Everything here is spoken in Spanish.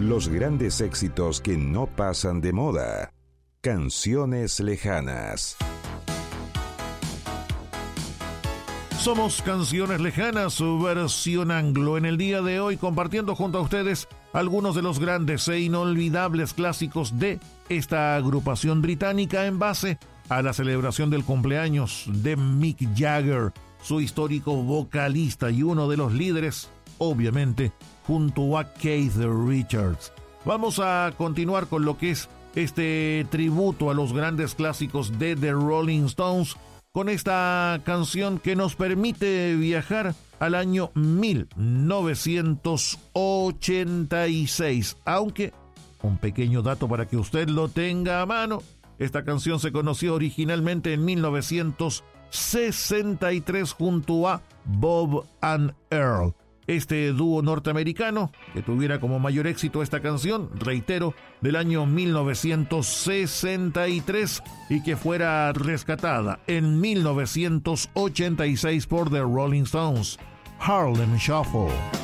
Los grandes éxitos que no pasan de moda. Canciones lejanas. Somos Canciones Lejanas, su versión anglo. En el día de hoy, compartiendo junto a ustedes algunos de los grandes e inolvidables clásicos de esta agrupación británica en base a la celebración del cumpleaños de Mick Jagger, su histórico vocalista y uno de los líderes, obviamente, junto a Keith Richards. Vamos a continuar con lo que es este tributo a los grandes clásicos de The Rolling Stones, con esta canción que nos permite viajar al año 1986. Aunque, un pequeño dato para que usted lo tenga a mano, esta canción se conoció originalmente en 1963 junto a Bob and Earl. Este dúo norteamericano que tuviera como mayor éxito esta canción, reitero, del año 1963 y que fuera rescatada en 1986 por The Rolling Stones, Harlem Shuffle.